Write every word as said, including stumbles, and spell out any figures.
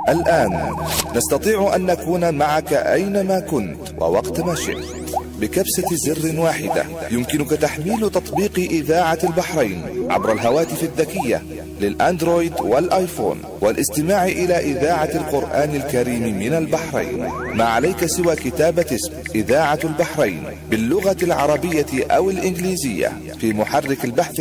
الآن نستطيع أن نكون معك أينما كنت ووقت ما شئت. بكبسة زر واحدة يمكنك تحميل تطبيق إذاعة البحرين عبر الهواتف الذكية للأندرويد والآيفون والاستماع إلى إذاعة القرآن الكريم من البحرين. ما عليك سوى كتابة اسم إذاعة البحرين باللغة العربية أو الإنجليزية في محرك البحث